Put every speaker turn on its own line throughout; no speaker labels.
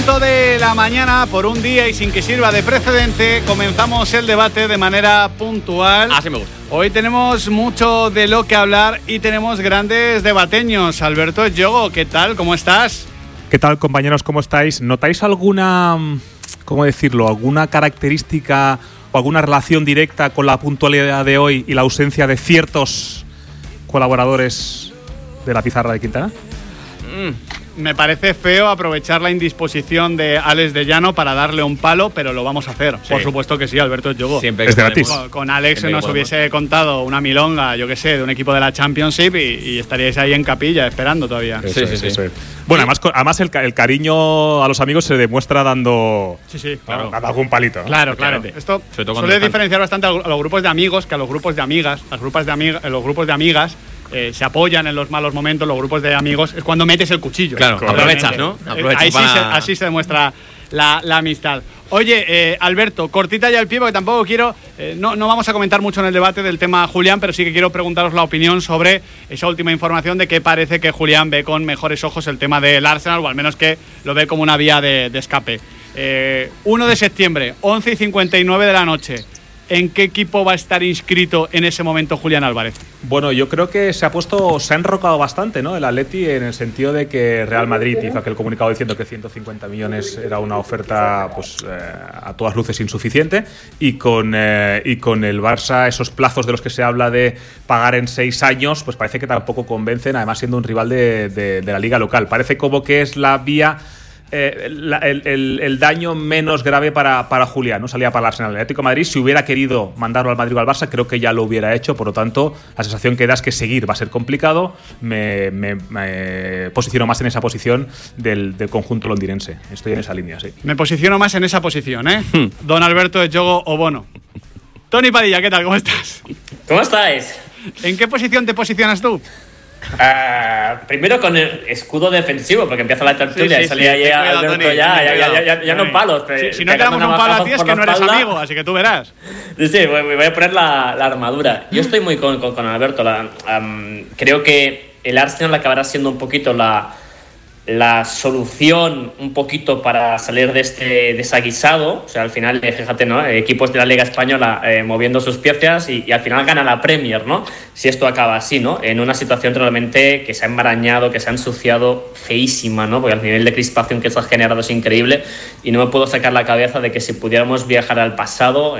punto de la mañana, por un día y sin que sirva de precedente, comenzamos el debate de manera puntual.
Así me gusta.
Hoy tenemos mucho de lo que hablar y tenemos grandes debateños. Alberto Yogo, ¿qué tal? ¿Cómo estás?
¿Qué tal, compañeros? ¿Cómo estáis? ¿Notáis alguna, cómo decirlo, alguna característica o alguna relación directa con la puntualidad de hoy y la ausencia de ciertos colaboradores de la pizarra de Quintana?
Me parece feo aprovechar la indisposición de Alex de Llano para darle un palo, pero lo vamos a hacer. Sí. Por supuesto que sí, Alberto Yogo.
Siempre es gratis.
Con Alex nos hubiese contado una milonga, yo qué sé, de un equipo de la Championship y estaríais ahí en capilla esperando todavía.
Sí. Bueno, además el cariño a los amigos se demuestra dando,
claro,
dando algún palito, ¿no?
Claro. Esto suele diferenciar bastante a los grupos de amigos que a los grupos de amigas. Los grupos de amigas se apoyan en los malos momentos, los grupos de amigos es cuando metes el cuchillo.
Claro, aprovechas, ¿no?
Así se demuestra la amistad. Oye, Alberto, cortita ya el pie, porque tampoco quiero… no vamos a comentar mucho en el debate del tema Julián, pero sí que quiero preguntaros la opinión sobre esa última información de que parece que Julián ve con mejores ojos el tema del Arsenal, o al menos que lo ve como una vía de escape. 1 de septiembre, 11:59 de la noche. ¿En qué equipo va a estar inscrito en ese momento Julián Álvarez?
Bueno, yo creo que se ha enrocado bastante, ¿no? El Atleti, en el sentido de que Real Madrid hizo aquel comunicado diciendo que 150 millones era una oferta, pues, a todas luces insuficiente, y con el Barça, esos plazos de los que se habla de pagar en 6 años, pues parece que tampoco convencen, además siendo un rival de la liga local. Parece como que es la vía… el daño menos grave para Julián, ¿no? Salía para el Arsenal. El Atlético de Madrid, si hubiera querido mandarlo al Madrid o al Barça, creo que ya lo hubiera hecho. Por lo tanto, la sensación que da es que seguir va a ser complicado. Me posiciono más en esa posición del conjunto londinense. Estoy en esa línea, sí.
Me posiciono más en esa posición, ¿eh? Don Alberto de Yogo o Bono. Tony Padilla, ¿qué tal? ¿Cómo estás?
¿Cómo estáis?
¿En qué posición te posicionas tú?
Primero con el escudo defensivo, porque empieza la tertulia y salía ahí Alberto,
Tony,
ya no palos.
Si no te damos un palo a ti es que no eres amigo, así que tú verás.
Sí, me voy a poner la armadura. Yo estoy muy con Alberto. Creo que el Arsenal acabará siendo un poquito la solución un poquito para salir de este desaguisado. O sea, al final, fíjate, ¿no? Equipos de la Liga Española moviendo sus piezas y al final gana la Premier, ¿no? Si esto acaba así, ¿no? En una situación realmente que se ha enmarañado, que se ha ensuciado feísima, ¿no? Porque el nivel de crispación que se ha generado es increíble y no me puedo sacar la cabeza de que si pudiéramos viajar al pasado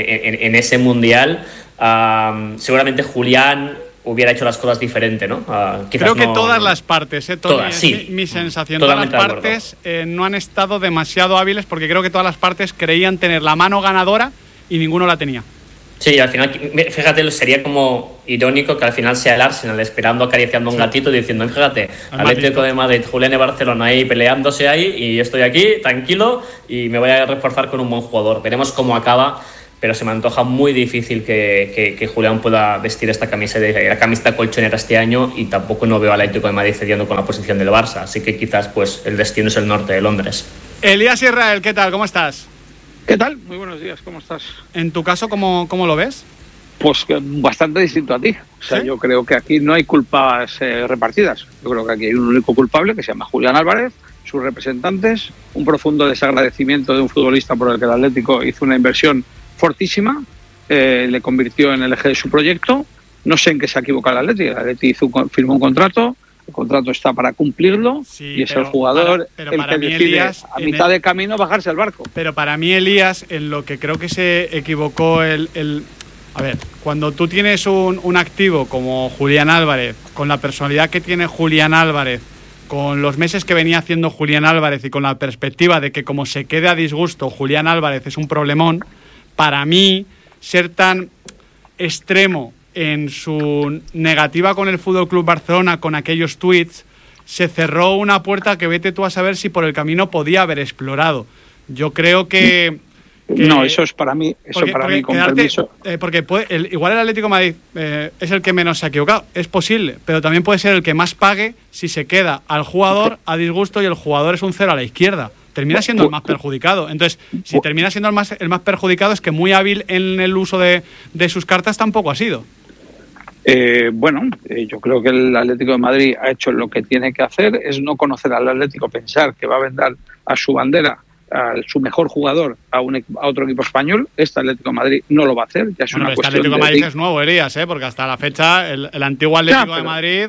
en ese Mundial, seguramente Julián hubiera hecho las cosas diferente, ¿no?
Creo que todas las partes, Tony,
todas, sí.
Mi sensación, todas las partes no han estado demasiado hábiles, porque creo que todas las partes creían tener la mano ganadora y ninguno la tenía.
Sí, al final, fíjate, sería como irónico que al final sea el Arsenal esperando, acariciando un gatito y diciendo, fíjate, Atlético de Madrid, Julián de Barcelona ahí peleándose ahí y yo estoy aquí, tranquilo, y me voy a reforzar con un buen jugador. Veremos cómo acaba, pero se me antoja muy difícil que Julián pueda vestir esta camiseta colchonera este año, y tampoco no veo al Atlético de Madrid cediendo con la posición del Barça, así que quizás pues el destino es el norte de Londres.
Elías Israel, ¿qué tal? ¿Cómo estás?
¿Qué tal? Muy buenos días, ¿cómo estás?
En tu caso, ¿cómo lo ves?
Pues bastante distinto a ti. O sea, ¿sí? Yo creo que aquí no hay culpas repartidas. Yo creo que aquí hay un único culpable que se llama Julián Álvarez, sus representantes, un profundo desagradecimiento de un futbolista por el que el Atlético hizo una inversión fortísima, le convirtió en el eje de su proyecto. No sé en qué se ha equivocado el Atleti. El Atleti firmó un contrato, el contrato está para cumplirlo, sí, y es el jugador el que decide, Elías, a mitad de camino, bajarse al barco.
Pero para mí, Elías, en lo que creo que se equivocó a ver, cuando tú tienes un activo como Julián Álvarez, con la personalidad que tiene Julián Álvarez, con los meses que venía haciendo Julián Álvarez y con la perspectiva de que como se quede a disgusto Julián Álvarez es un problemón, para mí ser tan extremo en su negativa con el FC Barcelona, con aquellos tweets, se cerró una puerta que vete tú a saber si por el camino podía haber explorado. Yo creo que
no, eso es para mí, con permiso.
Porque igual el Atlético de Madrid es el que menos se ha equivocado, es posible, pero también puede ser el que más pague si se queda al jugador a disgusto y el jugador es un cero a la izquierda. Termina siendo el más perjudicado. Entonces, si termina siendo el más perjudicado, es que muy hábil en el uso de sus cartas tampoco ha sido.
Yo creo que el Atlético de Madrid ha hecho lo que tiene que hacer, es no conocer al Atlético, pensar que va a vender a su bandera, a su mejor jugador, a otro equipo español. Este Atlético de Madrid no lo va a hacer. Ya es una cuestión
Atlético de Madrid es nuevo, Elías, porque hasta la fecha el antiguo Atlético de Madrid...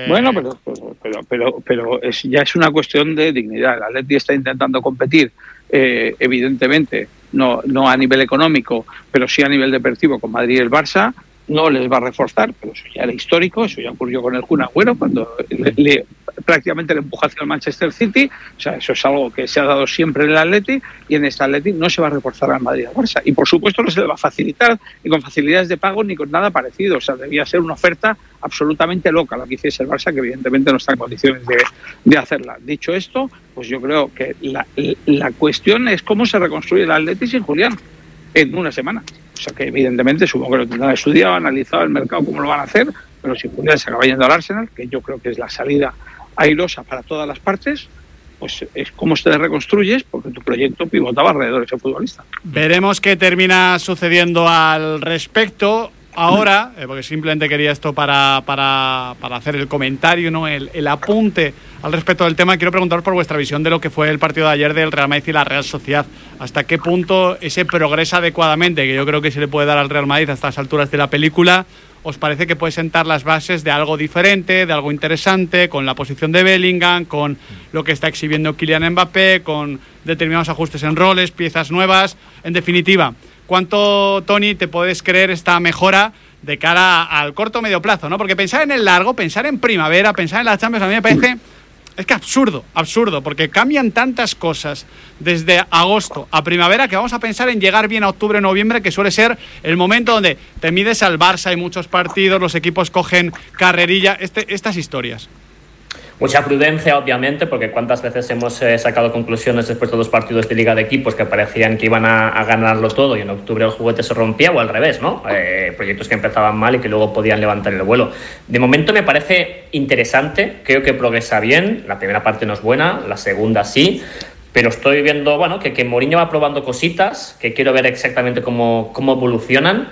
Pero ya es una cuestión de dignidad. El Atlético está intentando competir, evidentemente, no a nivel económico, pero sí a nivel deportivo con Madrid y el Barça. No les va a reforzar, pero eso ya era histórico, eso ya ocurrió con el Kun Agüero cuando prácticamente le empujó hacia el Manchester City. O sea, eso es algo que se ha dado siempre en el Atleti, y en este Atleti no se va a reforzar al Madrid y al Barça. Y por supuesto no se le va a facilitar ni con facilidades de pago ni con nada parecido. O sea, debía ser una oferta absolutamente loca la que hiciese el Barça, que evidentemente no está en condiciones de hacerla. Dicho esto, pues yo creo que la cuestión es cómo se reconstruye el Atleti sin Julián en una semana. O sea que evidentemente supongo que lo tendrán estudiado, analizado el mercado, cómo lo van a hacer, pero si Julián se acaba yendo al Arsenal, que yo creo que es la salida airosa para todas las partes, pues es cómo te reconstruyes, porque tu proyecto pivotaba alrededor de ese futbolista.
Veremos qué termina sucediendo al respecto. Ahora, porque simplemente quería esto para hacer el comentario, ¿no? El apunte al respecto del tema, quiero preguntaros por vuestra visión de lo que fue el partido de ayer del Real Madrid y la Real Sociedad. ¿Hasta qué punto ese progresa adecuadamente, que yo creo que se le puede dar al Real Madrid a estas alturas de la película, os parece que puede sentar las bases de algo diferente, de algo interesante, con la posición de Bellingham, con lo que está exhibiendo Kylian Mbappé, con determinados ajustes en roles, piezas nuevas? En definitiva, ¿cuánto, Tony, te puedes creer esta mejora de cara al corto o medio plazo, ¿no? Porque pensar en el largo, pensar en primavera, pensar en la Champions, a mí me parece... Es que absurdo, porque cambian tantas cosas desde agosto a primavera que vamos a pensar en llegar bien a octubre, noviembre, que suele ser el momento donde te mides al Barça, hay muchos partidos, los equipos cogen carrerilla, estas historias.
Mucha prudencia, obviamente, porque cuántas veces hemos sacado conclusiones después de 2 partidos de Liga de equipos que parecían que iban a ganarlo todo y en octubre el juguete se rompía, o al revés, ¿no? Proyectos que empezaban mal y que luego podían levantar el vuelo. De momento me parece interesante, creo que progresa bien. La primera parte no es buena, la segunda sí, pero estoy viendo, que Mourinho va probando cositas, que quiero ver exactamente cómo evolucionan.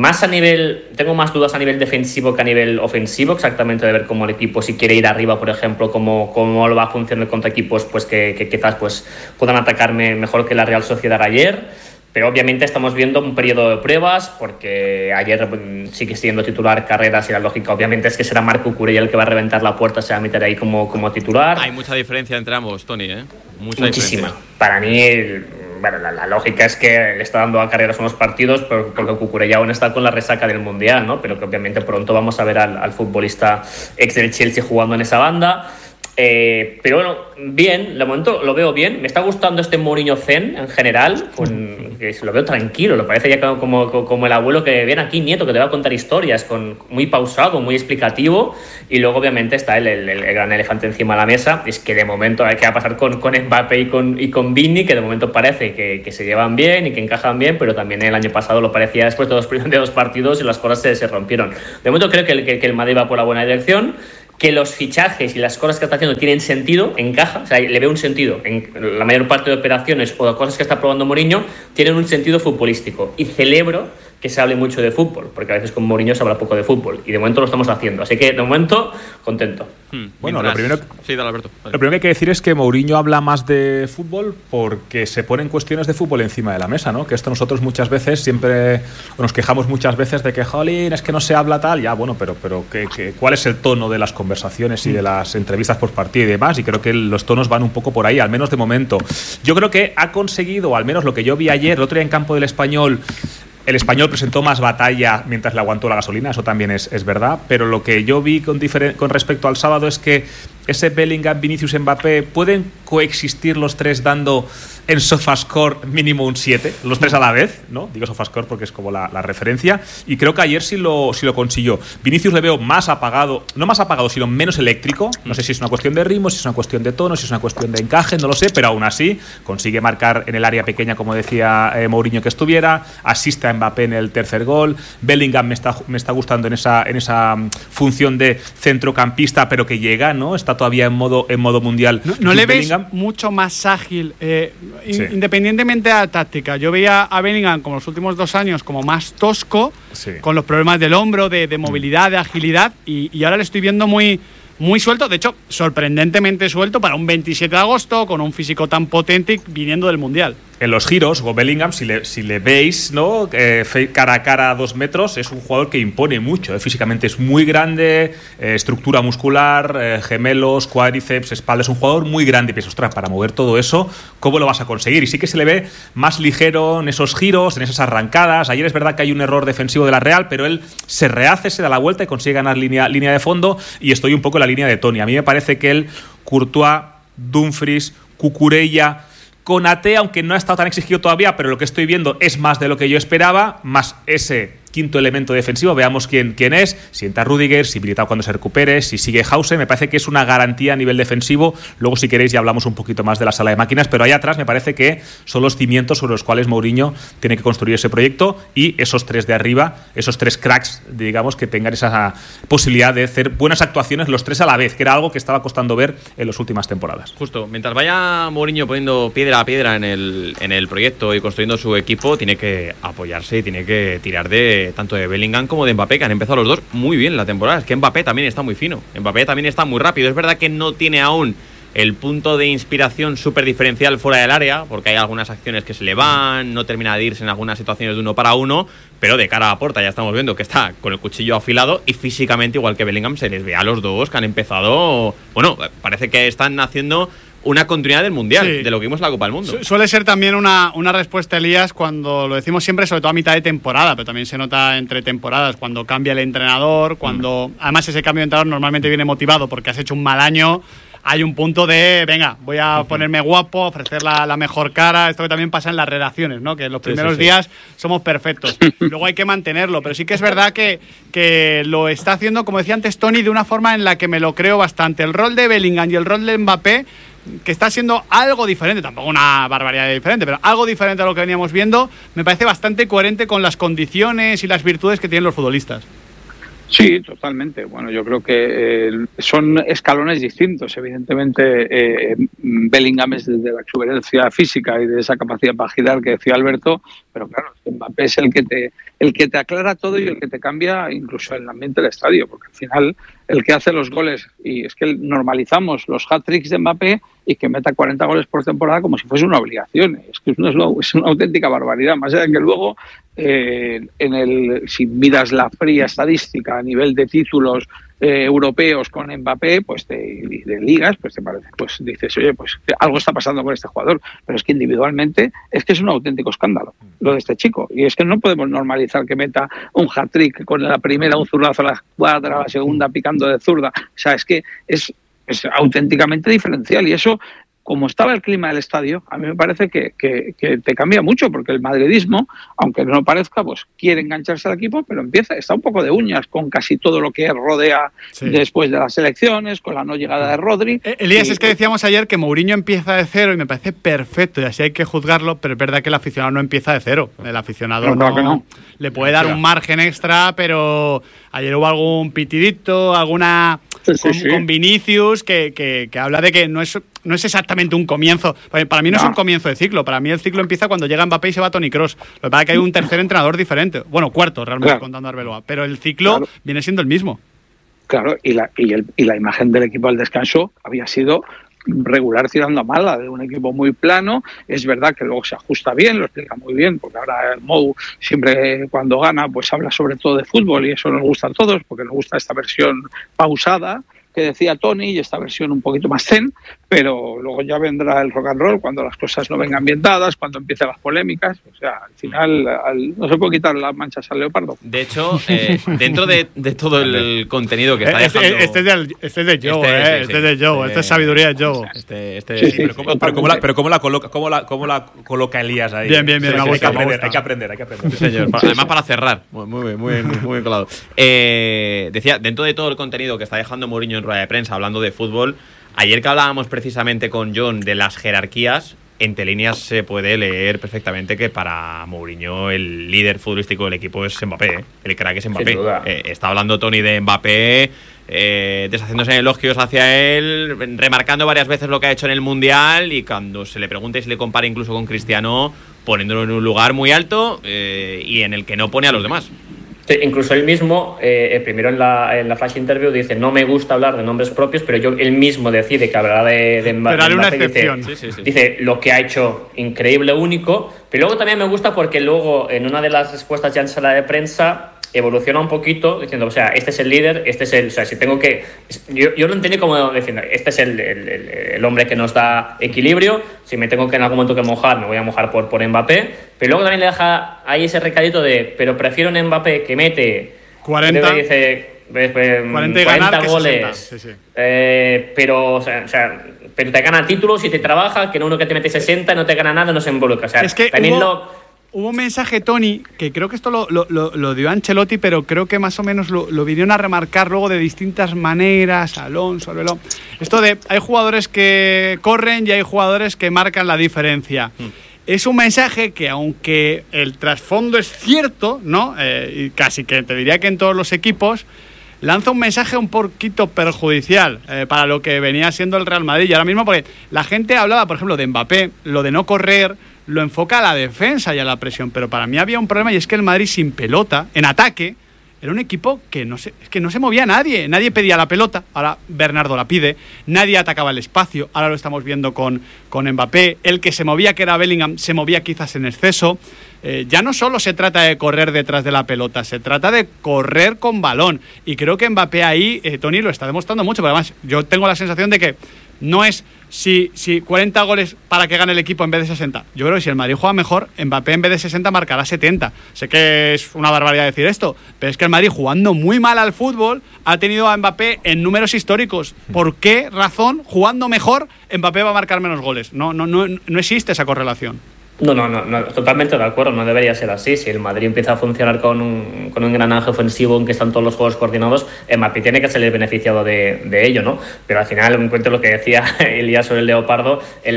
Tengo más dudas a nivel defensivo que a nivel ofensivo, exactamente de ver cómo el equipo, si quiere ir arriba, por ejemplo, cómo lo va a funcionar contra equipos pues que quizás pues puedan atacarme mejor que la Real Sociedad ayer. Pero obviamente estamos viendo un periodo de pruebas, porque ayer sigue siendo titular Carreras y la lógica obviamente es que será Marc Cucurella el que va a reventar la puerta, se va a meter ahí como titular.
Hay mucha diferencia entre ambos, Tony,
Muchísima. Para mí, la lógica es que le está dando a Carreras unos partidos porque Cucurella aún está con la resaca del Mundial, ¿no? Pero que obviamente pronto vamos a ver al futbolista ex del Chelsea jugando en esa banda. Pero bueno, bien, de momento lo veo bien. Me está gustando este Mourinho Zen en general, que lo veo tranquilo, lo parece ya como el abuelo que viene aquí, nieto, que te va a contar historias, muy pausado, muy explicativo. Y luego obviamente está el gran elefante encima de la mesa, es que de momento hay que pasar con Mbappé y con Vini, que de momento parece que se llevan bien y que encajan bien, pero también el año pasado lo parecía después de 2 partidos y las cosas se rompieron. De momento creo que el Madrid va por la buena dirección, que los fichajes y las cosas que está haciendo tienen sentido, encaja, o sea, le veo un sentido en la mayor parte de operaciones o de cosas que está probando Mourinho, tienen un sentido futbolístico, y celebro que se hable mucho de fútbol, porque a veces con Mourinho se habla poco de fútbol, y de momento lo estamos haciendo, así que de momento contento.
Bueno, lo primero
que
hay que decir es que Mourinho habla más de fútbol porque se ponen cuestiones de fútbol encima de la mesa, ¿no? Que esto nosotros muchas veces siempre nos quejamos muchas veces de que, jolín, es que no se habla tal, ya, bueno, pero ¿cuál es el tono de las conversaciones y de las entrevistas por partido y demás? Y creo que los tonos van un poco por ahí, al menos de momento. Yo creo que ha conseguido, al menos lo que yo vi ayer, el otro día en campo del Español, el Español presentó más batalla mientras le aguantó la gasolina, eso también es verdad, pero lo que yo vi con respecto al sábado es que ese Bellingham, Vinicius, Mbappé pueden coexistir los tres dando en SofaScore mínimo un 7, los tres a la vez, ¿no? Digo SofaScore porque es como la referencia, y creo que ayer sí lo consiguió. Vinicius le veo más apagado, no más apagado, sino menos eléctrico. No sé si es una cuestión de ritmo, si es una cuestión de tono, si es una cuestión de encaje, no lo sé, pero aún así consigue marcar en el área pequeña, como decía Mourinho que estuviera, asiste a Mbappé en el tercer gol. Bellingham me está gustando en esa función de centrocampista, pero que llega, ¿no? Está está todavía en modo mundial.
¿No le veis mucho más ágil, independientemente de la táctica? Yo veía a Bellingham como los últimos 2 años como más tosco, con los problemas del hombro, de movilidad, de agilidad, y ahora le estoy viendo muy suelto, de hecho, sorprendentemente suelto para un 27 de agosto, con un físico tan potente viniendo del Mundial.
En los giros, o Bellingham, si le veis, ¿no? Cara a cara a 2 metros, es un jugador que impone mucho. Físicamente es muy grande, estructura muscular, gemelos, cuádriceps, espalda. Es un jugador muy grande. Y piensas, ostras, para mover todo eso, ¿cómo lo vas a conseguir? Y sí que se le ve más ligero en esos giros, en esas arrancadas. Ayer es verdad que hay un error defensivo de la Real, pero él se rehace, se da la vuelta y consigue ganar línea de fondo. Y estoy un poco en la línea de Toni. A mí me parece que él, Courtois, Dumfries, Cucurella, Konaté, aunque no ha estado tan exigido todavía, pero lo que estoy viendo es más de lo que yo esperaba, más ese quinto elemento defensivo. Veamos quién es, si entra Rüdiger, si Militao cuando se recupere, si sigue Hause. Me parece que es una garantía a nivel defensivo. Luego, si queréis, ya hablamos un poquito más de la sala de máquinas, pero ahí atrás me parece que son los cimientos sobre los cuales Mourinho tiene que construir ese proyecto, y esos 3 de arriba, esos 3 cracks, digamos, que tengan esa posibilidad de hacer buenas actuaciones los 3 a la vez, que era algo que estaba costando ver en las últimas temporadas.
Justo, mientras vaya Mourinho poniendo piedra a piedra en el proyecto y construyendo su equipo, tiene que apoyarse y tiene que tirar tanto de Bellingham como de Mbappé, que han empezado los dos muy bien la temporada. Es que Mbappé también está muy fino, Mbappé también está muy rápido. Es verdad que no tiene aún el punto de inspiración súper diferencial fuera del área, porque hay algunas acciones que se le van, no termina de irse en algunas situaciones de 1 para 1, pero de cara a Porta ya estamos viendo que está con el cuchillo afilado, y físicamente, igual que Bellingham, se les ve a los dos que han empezado, bueno, parece que están haciendo una continuidad del Mundial, de lo que vimos en la Copa del Mundo.
Suele ser también una respuesta, Elías, cuando lo decimos siempre, sobre todo a mitad de temporada, pero también se nota entre temporadas, cuando cambia el entrenador, cuando además ese cambio de entrenador normalmente viene motivado porque has hecho un mal año. Hay un punto de, venga, voy a ponerme guapo, ofrecer la mejor cara. Esto que también pasa en las relaciones, ¿no? Que en los primeros días somos perfectos. Luego hay que mantenerlo. Pero sí que es verdad que lo está haciendo, como decía antes Toni, de una forma en la que me lo creo bastante. El rol de Bellingham y el rol de Mbappé, que está siendo algo diferente, tampoco una barbaridad diferente, pero algo diferente a lo que veníamos viendo, me parece bastante coherente con las condiciones y las virtudes que tienen los futbolistas.
Sí, totalmente. Bueno, yo creo que son escalones distintos. Evidentemente, Bellingham es de la exuberancia física y de esa capacidad para girar que decía Alberto, pero claro, Mbappé es el que te aclara todo y el que te cambia incluso el ambiente del estadio, porque al final el que hace los goles, y es que normalizamos los hat-tricks de Mbappé y que meta 40 goles por temporada como si fuese una obligación. Es que es una auténtica barbaridad, más allá de que luego si miras la fría estadística a nivel de títulos europeos con Mbappé, pues de ligas, pues te parece, pues dices, oye, pues algo está pasando con este jugador, pero es que individualmente es que es un auténtico escándalo lo de este chico, y es que no podemos normalizar que meta un hat-trick con la primera un zurdazo a la cuadra, la segunda picando de zurda. O sea, es que es auténticamente diferencial, y eso, como estaba el clima del estadio, a mí me parece que te cambia mucho, porque el madridismo, aunque no parezca, pues quiere engancharse al equipo, pero está un poco de uñas con casi todo lo que rodea después de las elecciones, con la no llegada de Rodri.
Elías, es que decíamos ayer que Mourinho empieza de cero y me parece perfecto, y así hay que juzgarlo, pero es verdad que el aficionado no empieza de cero. El aficionado no le puede dar un margen extra, pero ayer hubo algún pitidito, alguna con Vinicius que habla de que no es exactamente un comienzo. Para mí no es un comienzo de ciclo. Para mí el ciclo empieza cuando llega Mbappé y se va Toni Kroos. Lo que pasa es que hay un tercer entrenador diferente. Bueno, cuarto realmente, contando a Arbeloa. Pero el ciclo viene siendo el mismo.
Claro, y la imagen del equipo al descanso había sido regular tirando a mala, de un equipo muy plano. Es verdad que luego se ajusta bien, lo explica muy bien, porque ahora Mou siempre cuando gana pues habla sobre todo de fútbol, y eso nos gusta a todos, porque nos gusta esta versión pausada que decía Toni y esta versión un poquito más zen, pero luego ya vendrá el rock and roll cuando las cosas no vengan bien dadas, cuando empiecen las polémicas. O sea, al final no se puede quitar las manchas al leopardo.
De hecho, dentro de todo el contenido que está dejando...
Este es de Joe, este es de Joe, esta es sabiduría de Joe.
Pero ¿cómo la coloca Elías ahí?
Bien, me gusta.
Hay que aprender.
Sí, señor. Además, para cerrar, muy bien colado. Decía, dentro de todo el contenido que está dejando Mourinho en rueda de prensa hablando de fútbol, ayer que hablábamos precisamente con John de las jerarquías, entre líneas se puede leer perfectamente que para Mourinho el líder futbolístico del equipo es Mbappé, el crack es Mbappé. Está hablando Tony de Mbappé, deshaciéndose elogios hacia él, remarcando varias veces lo que ha hecho en el Mundial, y cuando se le pregunta y se le compara incluso con Cristiano, poniéndolo en un lugar muy alto y en el que no pone a los demás.
Sí, incluso él mismo, primero en la flash interview dice: no me gusta hablar de nombres propios, pero él mismo decide que hablará de Mbappé.
Pero haré una excepción.
Dice lo que ha hecho increíble, único. Pero luego también me gusta porque luego en una de las respuestas ya en sala de prensa evoluciona un poquito diciendo, o sea, este es el líder, este es el... O sea, si tengo que... Yo lo entendí como diciendo, este es el hombre que nos da equilibrio, si me tengo que en algún momento que mojar, me voy a mojar por Mbappé, pero luego también le deja ahí ese recadito de, pero prefiero un Mbappé que mete...
40...
Dice,
40 y ganar
goles,
60. Sí.
Pero, o sea, pero te gana títulos y te trabaja, que no uno que te mete 60 no te gana nada, no se involucra. O sea,
es que
también
hubo un mensaje, Tony, que creo que esto lo dio Ancelotti, pero creo que más o menos lo vinieron a remarcar luego de distintas maneras, Alonso, Arbeloa. Esto de, hay jugadores que corren y hay jugadores que marcan la diferencia. Es un mensaje que, aunque el trasfondo es cierto, ¿no? Y casi que te diría que en todos los equipos, lanza un mensaje un poquito perjudicial para lo que venía siendo el Real Madrid. Y ahora mismo, porque la gente hablaba, por ejemplo, de Mbappé, lo de no correr, lo enfoca a la defensa y a la presión, pero para mí había un problema, y es que el Madrid sin pelota, en ataque, era un equipo que no se movía nadie pedía la pelota, ahora Bernardo la pide, nadie atacaba el espacio, ahora lo estamos viendo con Mbappé, el que se movía, que era Bellingham, se movía quizás en exceso. Ya no solo se trata de correr detrás de la pelota, se trata de correr con balón, y creo que Mbappé ahí, Tony, lo está demostrando mucho, pero además yo tengo la sensación de que no es si 40 goles para que gane el equipo en vez de 60. Yo creo que si el Madrid juega mejor, Mbappé en vez de 60 marcará 70. Sé que es una barbaridad decir esto, pero es que el Madrid, jugando muy mal al fútbol, ha tenido a Mbappé en números históricos. ¿Por qué razón, jugando mejor, Mbappé va a marcar menos goles? No existe esa correlación.
No, totalmente de acuerdo, no debería ser así. Si el Madrid empieza a funcionar con un engranaje ofensivo en que están todos los juegos coordinados, Mbappé tiene que salir beneficiado de ello, ¿no? Pero al final, me encuentro lo que decía Elías sobre el Leopardo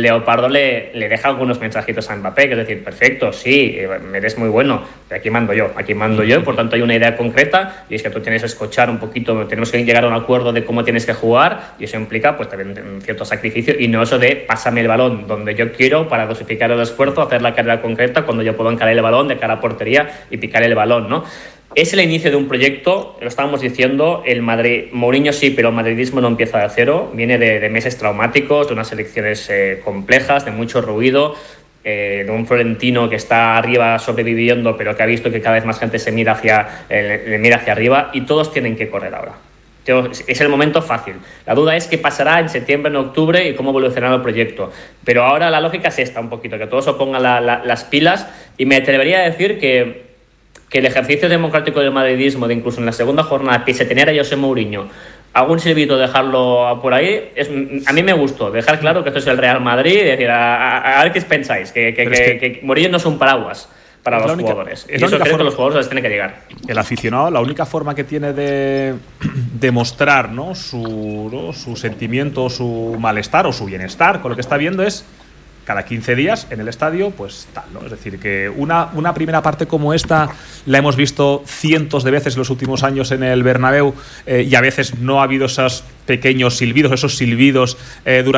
le deja algunos mensajitos a Mbappé, que es decir, perfecto, sí, eres muy bueno, pero aquí mando yo, por tanto hay una idea concreta, y es que tú tienes que escuchar un poquito, tenemos que llegar a un acuerdo de cómo tienes que jugar, y eso implica pues también un cierto sacrificio, y no eso de pásame el balón donde yo quiero para dosificar el esfuerzo, hacer la carrera concreta cuando yo puedo encarar el balón de cara a portería y picar el balón, ¿no? Es el inicio de un proyecto, lo estábamos diciendo, el Madrid, Mourinho sí, pero el madridismo no empieza de cero, viene de meses traumáticos, de unas elecciones complejas, de mucho ruido, de un Florentino que está arriba sobreviviendo, pero que ha visto que cada vez más gente le mira hacia arriba, y todos tienen que correr ahora. Es el momento fácil. La duda es qué pasará en septiembre, en octubre, y cómo evolucionará el proyecto. Pero ahora la lógica es esta, un poquito, que todos se pongan las pilas, y me atrevería a decir que el ejercicio democrático del madridismo, de incluso en la segunda jornada, pese a tener a José Mourinho, algún silbito dejarlo por ahí, a mí me gustó, dejar claro que esto es el Real Madrid, y decir, a ver qué pensáis, que Mourinho no es un paraguas para los jugadores. Y eso creo que los jugadores les tienen que llegar.
El aficionado, la única forma que tiene de demostrar, ¿no?, su sentimiento, su malestar o su bienestar con lo que está viendo es cada 15 días en el estadio, pues tal, ¿no? Es decir, que una primera parte como esta la hemos visto cientos de veces en los últimos años en el Bernabéu, y a veces no ha habido esos pequeños silbidos, durante